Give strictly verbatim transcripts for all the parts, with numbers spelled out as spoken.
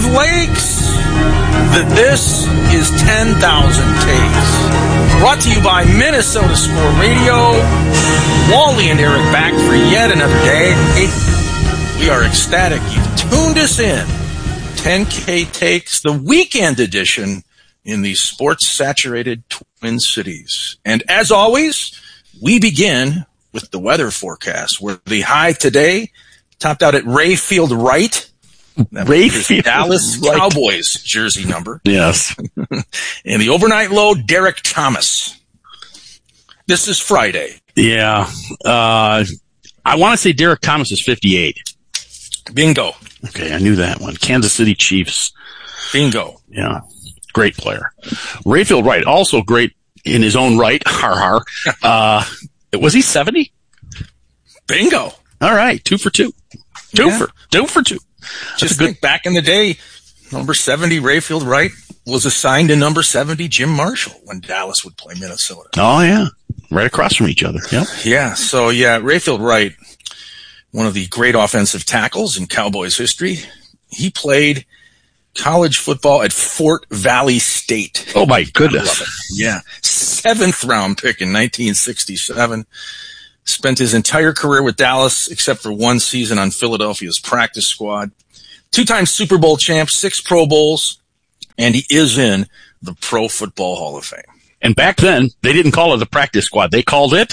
Lakes. This is ten thousand Takes. Brought to you by Minnesota Score Radio. Wally and Eric back for yet another day. We are ecstatic you've tuned us in. ten K Takes, the weekend edition in the sports-saturated Twin Cities. And as always, we begin with the weather forecast, where the high today topped out at Rayfield Wright. Rayfield Dallas Wright. Cowboys jersey number. Yes. And the overnight low, Derek Thomas. This is Friday. Yeah. Uh, I want to say Derek Thomas is fifty-eight. Bingo. Okay, I knew that one. Kansas City Chiefs. Bingo. Yeah. Great player. Rayfield Wright, also great in his own right. Har har. Uh, was he seventy? Bingo. All right. Two for two. Two Yeah. for two for two. Just think back in the day, number seventy, Rayfield Wright, was assigned to number seventy, Jim Marshall, when Dallas would play Minnesota. Oh, yeah. Right across from each other. Yep. Yeah. So, yeah, Rayfield Wright, one of the great offensive tackles in Cowboys history. He played college football at Fort Valley State. Oh, my I goodness. love it. Yeah. Seventh round pick in nineteen sixty-seven. Spent his entire career with Dallas, except for one season on Philadelphia's practice squad. Two-time Super Bowl champ, six Pro Bowls, and he is in the Pro Football Hall of Fame. And back then, they didn't call it the practice squad. They called it...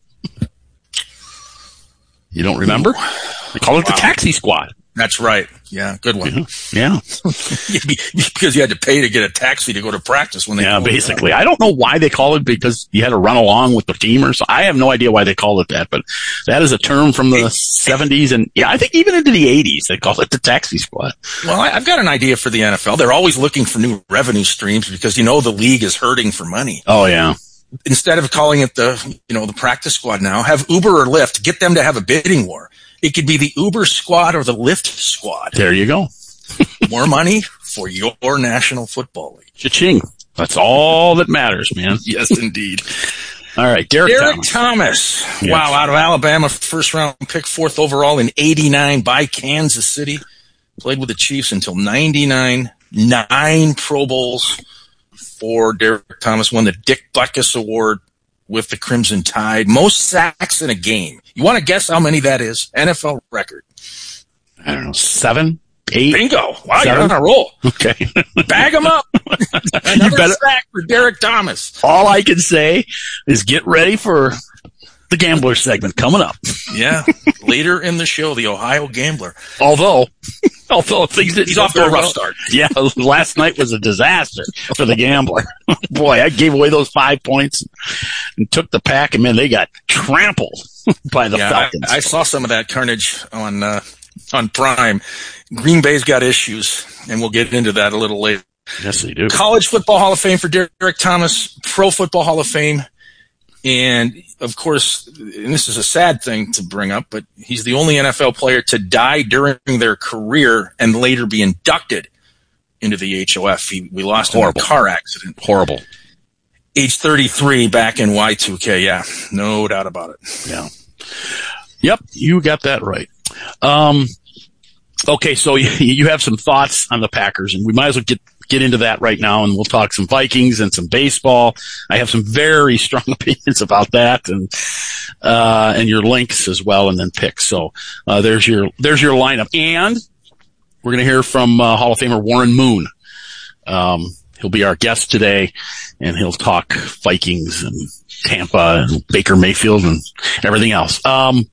You don't remember? They called it Wow. the taxi squad. That's right. Yeah, good one. Yeah. Because you had to pay to get a taxi to go to practice when they Yeah, called it basically. I don't know why they call it, because you had to run along with the team or so. I have no idea why they call it that, but that is a term from the seventies and yeah, I think even into the eighties they call it the taxi squad. Well, I, I've got an idea for the N F L. They're always looking for new revenue streams because, you know, the league is hurting for money. Oh yeah. Instead of calling it the, you know, the practice squad now, have Uber or Lyft, get them to have a bidding war. It could be the Uber squad or the Lyft squad. There you go. More money for your National Football League. Cha-ching. That's all that matters, man. Yes, indeed. All right, Derek, Derek Thomas. Thomas. Yes. Wow, out of Alabama, first round pick, fourth overall in eighty-nine by Kansas City. Played with the Chiefs until ninety-nine. Nine Pro Bowls for Derek Thomas. Won the Dick Butkus Award with the Crimson Tide. Most sacks in a game. You want to guess how many that is? N F L record. I don't know, seven, eight? Bingo. Wow, Seven? you're on a roll. Okay. Bag them up. Another better- sack for Derek Thomas. All I can say is get ready for the Gambler segment coming up. Yeah. Later in the show, the Ohio Gambler. Although, although things didn't He's go off to a very rough well. start. Yeah, last night was a disaster for the Gambler. Boy, I gave away those five points and took the pack, and man, they got trampled by the Yeah, Falcons. I, I saw some of that carnage on uh, on Prime. Green Bay's got issues, and we'll get into that a little later. Yes, they do. College Football Hall of Fame for Derek Thomas, Pro Football Hall of Fame, and of course, and this is a sad thing to bring up, but he's the only N F L player to die during their career and later be inducted into the H O F. He, we lost him in a Horrible. car accident. Horrible. Age thirty-three back in Y two K, yeah, no doubt about it. Yeah. Yep, you got that right. Um, okay, so you, you have some thoughts on the Packers, and we might as well get get into that right now, and we'll talk some Vikings and some baseball. I have some very strong opinions about that, and uh, and your links as well, and then picks. So uh, there's your there's your lineup, and we're going to hear from uh, Hall of Famer Warren Moon. Um, he'll be our guest today, and he'll talk Vikings and Tampa and Baker Mayfield and everything else. Um,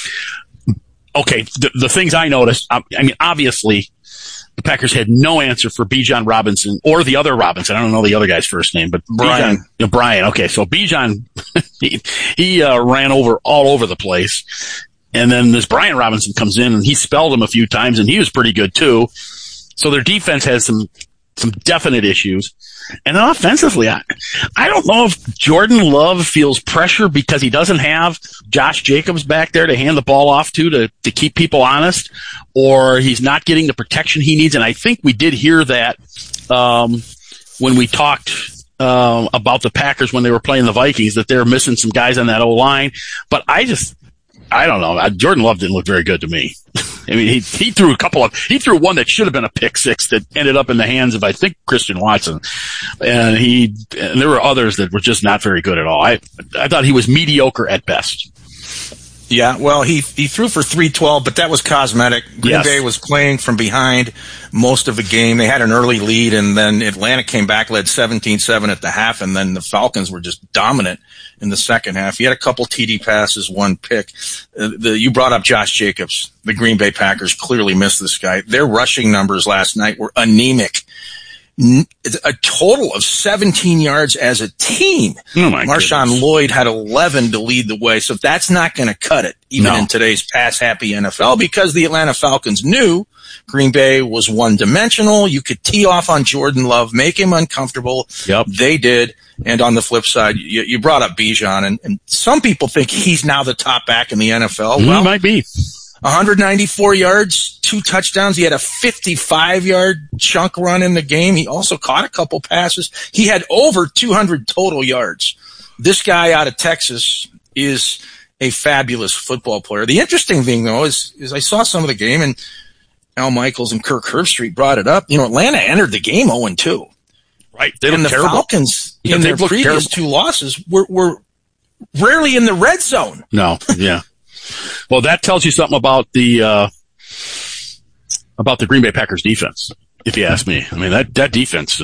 okay, the, the things I noticed, I, I mean, obviously, the Packers had no answer for Bijan Robinson or the other Robinson. I don't know the other guy's first name, but Brian. Bijan, uh, Brian. Okay, so Bijan, he, he uh, ran over all over the place. And then this Brian Robinson comes in, and he spelled him a few times, and he was pretty good too. So their defense has some some definite issues. And then offensively, I, I don't know if Jordan Love feels pressure because he doesn't have Josh Jacobs back there to hand the ball off to, to, to keep people honest, or he's not getting the protection he needs. And I think we did hear that, um, when we talked, um, about the Packers when they were playing the Vikings, that they're missing some guys on that O-line. But I just, I don't know. Jordan Love didn't look very good to me. I mean, he he threw a couple of he threw one that should have been a pick six that ended up in the hands of I think Christian Watson, and he and there were others that were just not very good at all. I I thought he was mediocre at best. Yeah, well, he he threw for three twelve, but that was cosmetic. Green Yes. Bay was playing from behind most of the game. They had an early lead, and then Atlanta came back, led seventeen seven at the half, and then the Falcons were just dominant in the second half. He had a couple T D passes, one pick. Uh, the, you brought up Josh Jacobs. The Green Bay Packers clearly missed this guy. Their rushing numbers last night were anemic. A total of seventeen yards as a team. Oh my Marshawn goodness. Lloyd had eleven to lead the way, so that's not going to cut it, even No. in today's pass-happy N F L, because the Atlanta Falcons knew Green Bay was one-dimensional. You could tee off on Jordan Love, make him uncomfortable. Yep. They did. And on the flip side, you, you brought up Bijan, and, and some people think he's now the top back in the N F L. He Well, might be. one hundred ninety-four yards, two touchdowns. He had a fifty-five yard chunk run in the game. He also caught a couple passes. He had over two hundred total yards. This guy out of Texas is a fabulous football player. The interesting thing, though, is, is I saw some of the game, and Al Michaels and Kirk Herbstreit brought it up. You know, Atlanta entered the game oh and two. Right. They And look the terrible. Falcons, Yeah, in they their look previous terrible. two losses, were, were rarely in the red zone. No. Yeah. Well, that tells you something about the uh, about the Green Bay Packers defense, if you ask me. I mean, that that defense